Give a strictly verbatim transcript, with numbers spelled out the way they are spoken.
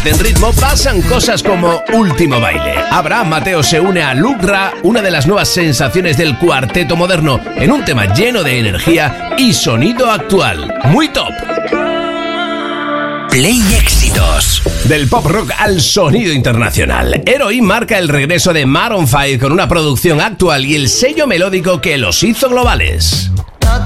ponerte en ritmo pasan cosas como Último Baile. Abraham Mateo se une a Lucra, una de las nuevas sensaciones del cuarteto moderno, en un tema lleno de energía y sonido actual. Muy top. Play Éxitos. Del pop rock al sonido internacional, Heroin marca el regreso de Maroon cinco con una producción actual y el sello melódico que los hizo globales.